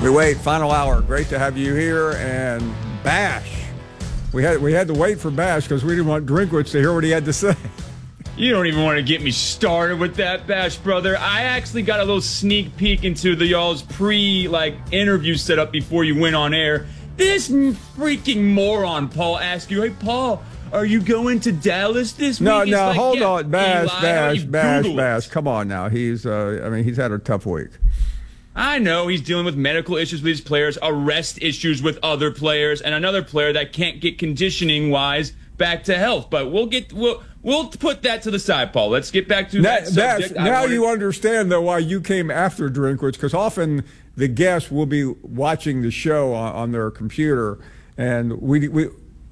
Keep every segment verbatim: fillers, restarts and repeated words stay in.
We wait, final hour. Great to have you here. And Bash. We had we had to wait for Bash because we didn't want Drinkwitz to hear what he had to say. You don't even want to get me started with that, Bash brother. I actually got a little sneak peek into the y'all's pre like interview setup before you went on air. This freaking moron, Paul, asked you, "Hey, Paul, are you going to Dallas this no, week?" No, no, like, hold yeah, on, Bash, Eli, Bash, Bash, Google Bash. it. Come on now. He's, uh, I mean, he's had a tough week. I know he's dealing with medical issues with his players, arrest issues with other players, and another player that can't get conditioning-wise back to health. But we'll get we'll we'll put that to the side, Paul. Let's get back to that, that subject. Now wanted... you understand though why you came after Drinkwitz, because often the guests will be watching the show on, on their computer, and we we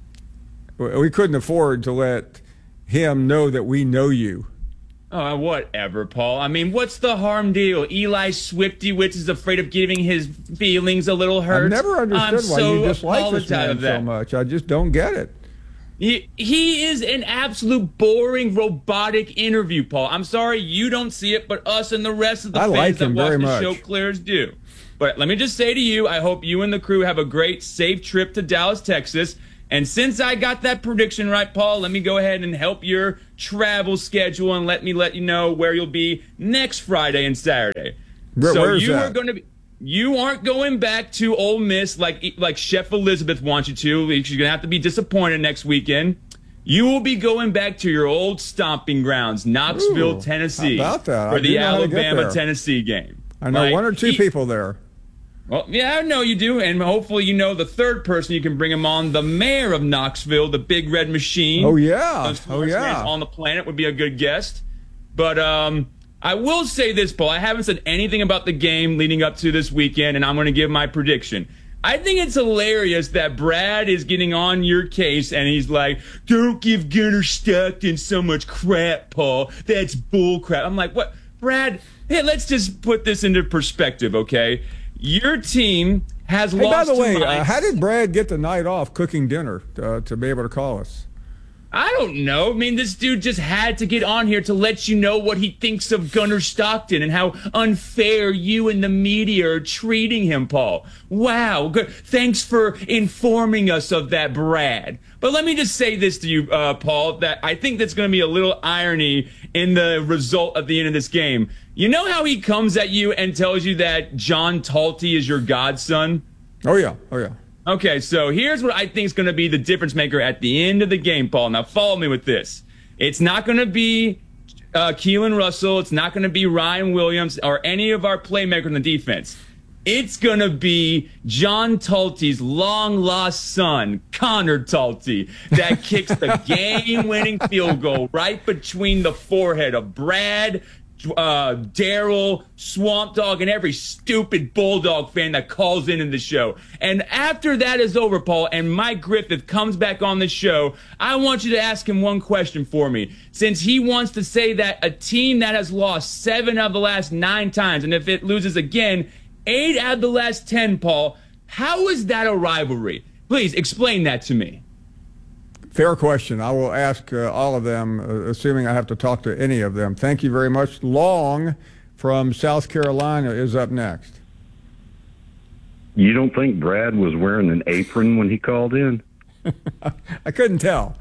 we couldn't afford to let him know that we know you. Oh, whatever, Paul. I mean, what's the harm deal? Eli Swifty-Witz is afraid of getting his feelings a little hurt. I've never understood I'm why so you dislike this man so much. I just don't get it. He, he is an absolute boring, robotic interview, Paul. I'm sorry you don't see it, but us and the rest of the I fans like that him watch very the much. show clears do. But let me just say to you, I hope you and the crew have a great, safe trip to Dallas, Texas. And since I got that prediction right, Paul, let me go ahead and help your travel schedule and let me let you know where you'll be next Friday and Saturday. Where, so where's you that? are going to be, you aren't going back to Ole Miss like like Chef Elizabeth wants you to. You're going to have to be disappointed next weekend. You will be going back to your old stomping grounds, Knoxville, Ooh, Tennessee, how about that? I for do the know how to get there. Alabama-Tennessee game. I know Like, one or two he- people there. Well, yeah, I know you do, and hopefully you know the third person you can bring him on, the mayor of Knoxville, the Big Red Machine. Oh, yeah. Most Oh, yeah. fans on the planet would be a good guest. But um, I will say this, Paul. I haven't said anything about the game leading up to this weekend, and I'm going to give my prediction. I think it's hilarious that Brad is getting on your case, and he's like, "Don't give Gunnar Stockton so much crap, Paul. That's bull crap." I'm like, what? Brad, hey, let's just put this into perspective, okay? Your team has Hey, lost by the way, to uh, how did Brad get the night off cooking dinner uh, to be able to call us? I don't know. I mean, this dude just had to get on here to let you know what he thinks of Gunnar Stockton and how unfair you and the media are treating him, Paul. Wow. Good. Thanks for informing us of that, Brad. But let me just say this to you, uh, Paul, that I think that's going to be a little irony in the result at the end of this game. You know how he comes at you and tells you that John Talty is your godson? Oh, yeah. Oh, yeah. Okay, so here's what I think is going to be the difference maker at the end of the game, Paul. Now, follow me with this. It's not going to be uh, Keelan Russell. It's not going to be Ryan Williams or any of our playmakers in the defense. It's going to be John Talty's long-lost son, Connor Talty, that kicks the game-winning field goal right between the forehead of Brad, uh, Daryl, Swamp Dog, and every stupid Bulldog fan that calls into the show. And after that is over, Paul, and Mike Griffith comes back on the show, I want you to ask him one question for me. Since he wants to say that a team that has lost seven of the last nine times, and if it loses again, eight out of the last ten, Paul, how is that a rivalry? Please explain that to me. Fair question. I will ask uh, all of them, uh, assuming I have to talk to any of them. Thank you very much. Long from South Carolina is up next. You don't think Brad was wearing an apron when he called in? I couldn't tell.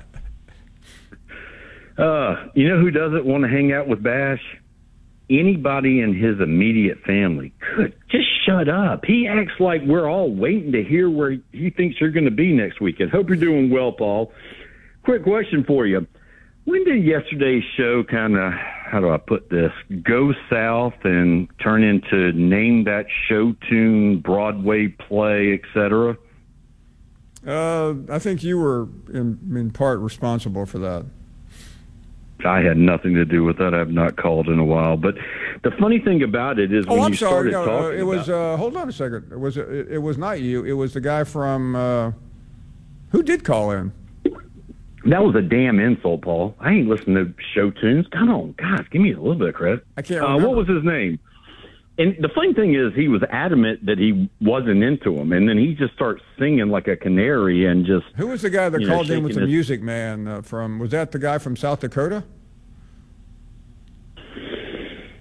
Uh, you know who doesn't want to hang out with Bash? Anybody in his immediate family. Good. Just shut up. He acts like we're all waiting to hear where he thinks you're going to be next weekend. Hope you're doing well, Paul. Quick question for you. When did yesterday's show kind of, how do I put this, go south and turn into name that show tune, Broadway play, et cetera? Uh, I think you were in, in part responsible for that. I had nothing to do with that. I've not called in a while. But the funny thing about it is when Oh, I'm you sorry. started No, talking uh, it was. about Uh, hold on a second. It was. It, it was not you. It was the guy from. Uh, who did call in? that was a damn insult, Paul. I ain't listening to show tunes. Come on, guys, give me a little bit of credit. I can't Uh, remember. what was his name? And the funny thing is, he was adamant that he wasn't into him, and then he just starts singing like a canary and just. Who was the guy that you know, called in with the shaking his- Music Man uh, from? Was that the guy from South Dakota?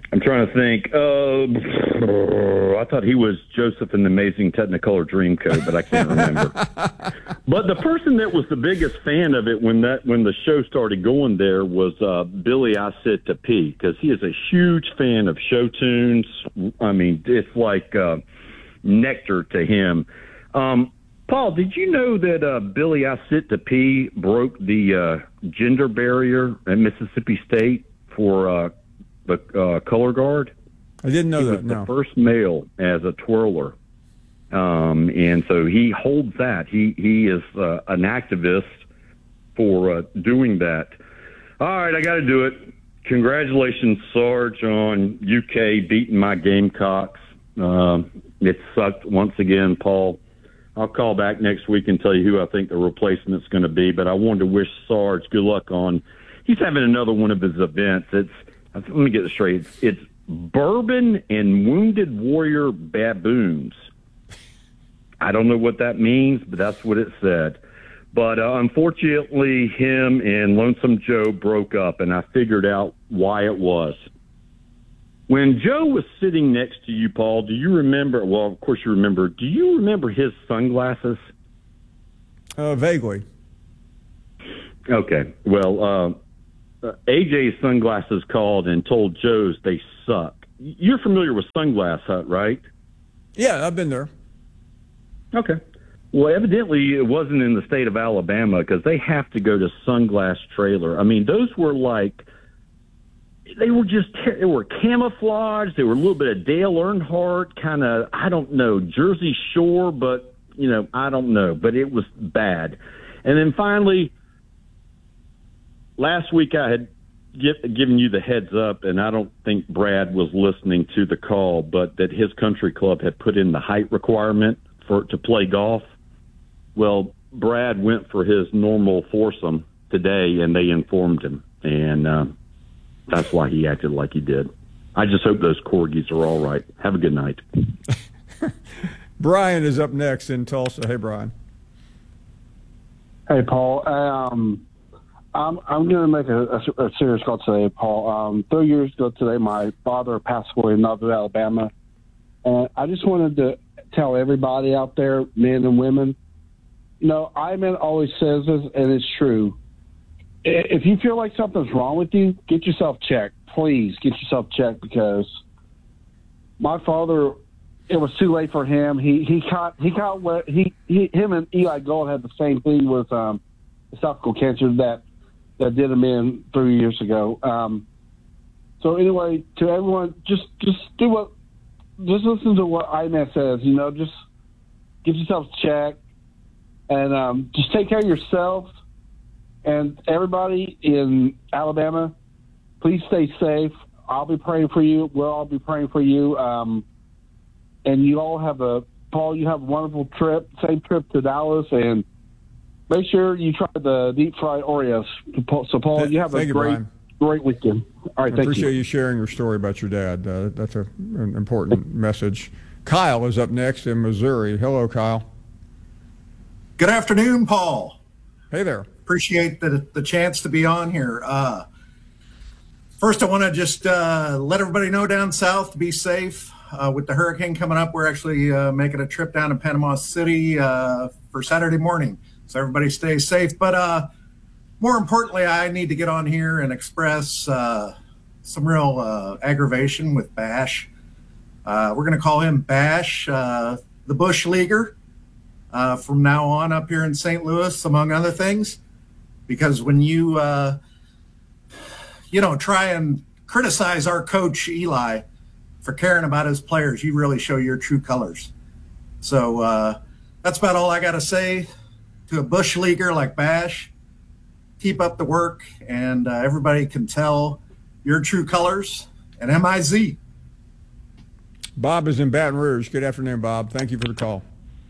I'm trying to think. Uh, I thought he was Joseph in the Amazing Technicolor Dreamcoat, but I can't remember. But the person that was the biggest fan of it when that when the show started going there was uh, Billy I Sit to Pee, because he is a huge fan of show tunes. I mean, it's like uh, nectar to him. Um, Paul, did you know that uh, Billy I Sit to Pee broke the uh, gender barrier at Mississippi State for uh, the uh, color guard? I didn't know he that. was No. the first male as a twirler, um, and so he holds that. He he is uh, an activist for uh, doing that. All right, I got to do it. Congratulations, Sarge, on U K beating my Gamecocks. Um, it sucked once again, Paul. I'll call back next week and tell you who I think the replacement's going to be. But I wanted to wish Sarge good luck on. He's having another one of his events. It's let me get this straight. It's, it's Bourbon and Wounded Warrior Baboons. I don't know what that means, but that's what it said. But uh, unfortunately, him and Lonesome Joe broke up, and I figured out why it was. When Joe was sitting next to you, Paul, do you remember? Well, of course you remember. Do you remember his sunglasses? Uh, vaguely. Okay. Well, uh, uh, A J's sunglasses called and told Joe's they suck. You're familiar with Sunglass Hut, right? Yeah, I've been there. Okay. Well, evidently it wasn't in the state of Alabama because they have to go to Sunglass Trailer. I mean, those were like, they were just, they were camouflaged. They were a little bit of Dale Earnhardt, kind of, I don't know, Jersey Shore, but, you know, I don't know. But it was bad. And then finally, last week I had get, given you the heads up, and I don't think Brad was listening to the call, but that his country club had put in the height requirement for to play golf. Well, Brad went for his normal foursome today, and they informed him. And, uh, that's why he acted like he did. I just hope those corgis are all right. Have a good night. Brian is up next in Tulsa. Hey, Brian. Hey, Paul. Um, I'm I'm going to make a, a, a serious call today, Paul. Um, three years ago today, my father passed away in Northern Alabama, and I just wanted to tell everybody out there, men and women, you know, Iman always says this, and it's true. If you feel like something's wrong with you, get yourself checked. Please get yourself checked, because my father, it was too late for him. He he caught he caught what he, he him and Eli Gold had the same thing with um, esophageal cancer that that did him in three years ago. Um, so anyway, to everyone, just just do what just listen to what Iman says. You know, just get yourself checked and um, just take care of yourself. And everybody in Alabama, please stay safe. I'll be praying for you. We'll all be praying for you. Um, and you all have a, Paul, you have a wonderful trip, safe trip to Dallas. And make sure you try the deep fried Oreos. So, Paul, you have Thank a you, great, Brian. great weekend. All right, I thank appreciate you. you sharing your story about your dad. Uh, that's a, an important message. Kyle is up next in Missouri. Hello, Kyle. Good afternoon, Paul. Hey there. Appreciate the, the chance to be on here. Uh, first, I want to just uh, let everybody know down south to be safe. Uh, with the hurricane coming up, we're actually uh, making a trip down to Panama City uh, for Saturday morning. So everybody stay safe. But uh, more importantly, I need to get on here and express uh, some real uh, aggravation with Bash. Uh, we're going to call him Bash, uh, the Bush Leaguer, uh, from now on up here in Saint Louis, among other things. Because when you, uh, you know, try and criticize our coach, Eli, for caring about his players, you really show your true colors. So uh, that's about all I got to say to a Bush Leaguer like Bash. Keep up the work, and uh, everybody can tell your true colors, and M I Z. Bob is in Baton Rouge. Good afternoon, Bob. Thank you for the call.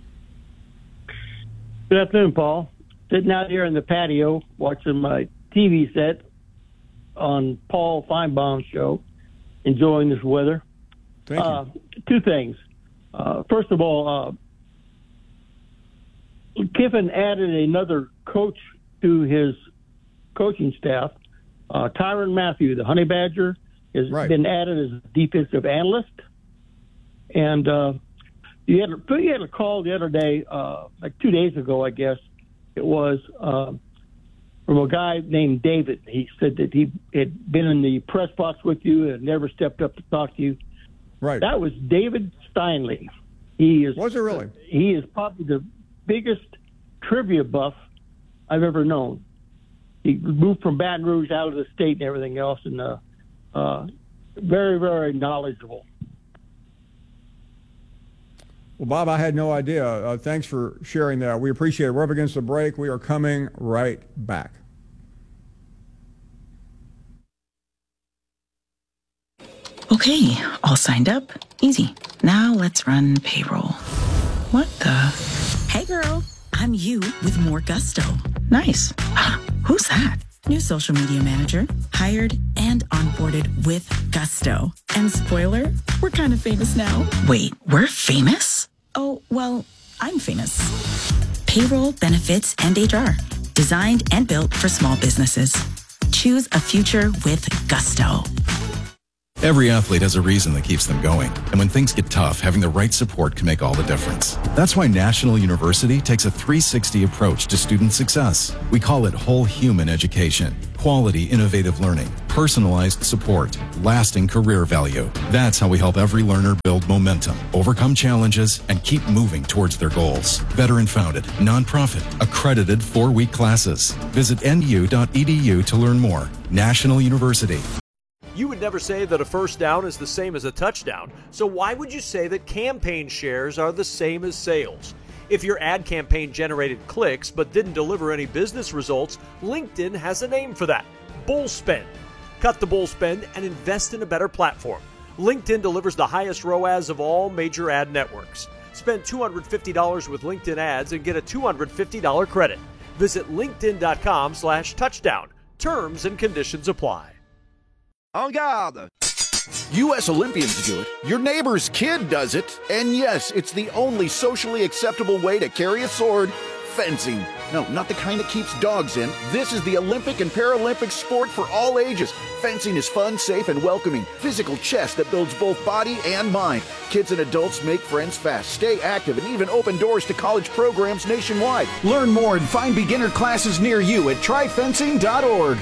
Good afternoon, Paul. Sitting out here in the patio watching my T V set on Paul Feinbaum's show, enjoying this weather. Thank uh, you. Two things. Uh, first of all, uh, Kiffin added another coach to his coaching staff, uh, Tyrann Mathieu, the Honey Badger. has Right. been added as a defensive analyst. And uh, you, had, you had a call the other day, uh, like two days ago, I guess it was, uh, from a guy named David. He said that he had been in the press box with you and never stepped up to talk to you. Right. That was David Steinley. He is. Was it really? He is probably the biggest trivia buff I've ever known. He moved from Baton Rouge out of the state and everything else, and uh, uh, very, very knowledgeable. Well, Bob, I had no idea. Uh, thanks for sharing that. We appreciate it. We're up against the break. We are coming right back. Okay, all signed up. Easy. Now let's run payroll. What the? Hey girl, I'm you with more gusto. Nice. Who's that? New social media manager, hired and onboarded with gusto. And spoiler, we're kind of famous now. Wait, we're famous? Oh, well, I'm famous. Payroll, benefits, and H R. Designed and built for small businesses. Choose a future with gusto. Every athlete has a reason that keeps them going. And when things get tough, having the right support can make all the difference. That's why National University takes a three sixty approach to student success. We call it whole human education. Quality, innovative learning, personalized support, lasting career value. That's how we help every learner build momentum, overcome challenges, and keep moving towards their goals. Veteran-founded, nonprofit, accredited four-week classes. Visit N U dot E D U to learn more. National University. You would never say that a first down is the same as a touchdown, so why would you say that campaign shares are the same as sales? If your ad campaign generated clicks but didn't deliver any business results, LinkedIn has a name for that: bull spend. Cut the bull spend and invest in a better platform. LinkedIn delivers the highest R O A S of all major ad networks. Spend two hundred fifty dollars with LinkedIn ads and get a two hundred fifty dollars credit. Visit linkedin.com slash touchdown. Terms and conditions apply. En garde! U S Olympians do it, your neighbor's kid does it, and yes, it's the only socially acceptable way to carry a sword: fencing. No, not the kind that keeps dogs in. This is the Olympic and Paralympic sport for all ages. Fencing is fun, safe, and welcoming. Physical chess that builds both body and mind. Kids and adults make friends fast, stay active, and even open doors to college programs nationwide. Learn more and find beginner classes near you at try fencing dot org.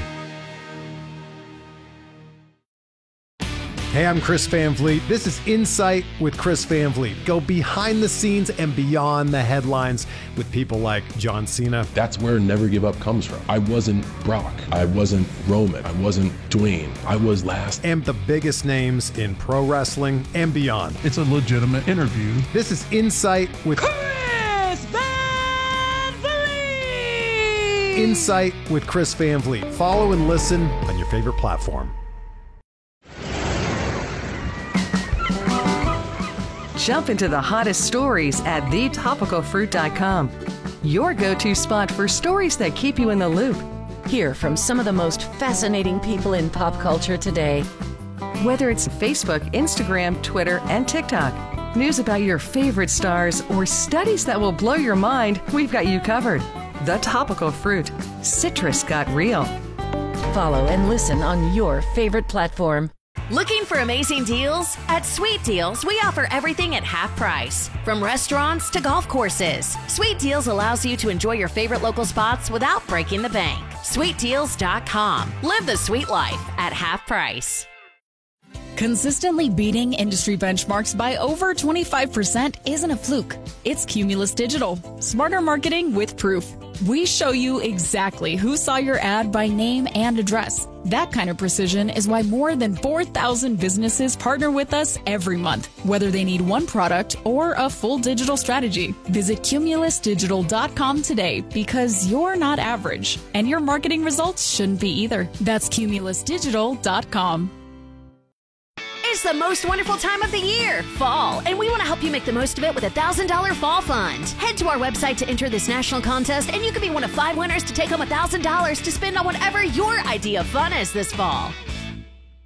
Hey, I'm Chris Van Vliet. This is Insight with Chris Van Vliet. Go behind the scenes and beyond the headlines with people like John Cena. That's where Never Give Up comes from. I wasn't Brock. I wasn't Roman. I wasn't Dwayne. I was last. And the biggest names in pro wrestling and beyond. It's a legitimate interview. This is Insight with Chris Van Vliet. Insight with Chris Van Vliet. Follow and listen on your favorite platform. Jump into the hottest stories at the topical fruit dot com. Your go-to spot for stories that keep you in the loop. Hear from some of the most fascinating people in pop culture today. Whether it's Facebook, Instagram, Twitter, and TikTok, news about your favorite stars, or studies that will blow your mind, we've got you covered. The Topical Fruit. Citrus got real. Follow and listen on your favorite platform. Looking for amazing deals? At Sweet Deals, we offer everything at half price. From restaurants to golf courses, Sweet Deals allows you to enjoy your favorite local spots without breaking the bank. sweet deals dot com. Live the sweet life at half price. Consistently beating industry benchmarks by over twenty-five percent isn't a fluke. It's Cumulus Digital. Smarter marketing with proof. We show you exactly who saw your ad by name and address. That kind of precision is why more than four thousand businesses partner with us every month, whether they need one product or a full digital strategy. Visit cumulus digital dot com today, because you're not average, and your marketing results shouldn't be either. That's cumulus digital dot com. It's the most wonderful time of the year, fall, and we want to help you make the most of it with a one thousand dollars fall fund. Head to our website to enter this national contest, and you could be one of five winners to take home one thousand dollars to spend on whatever your idea of fun is this fall.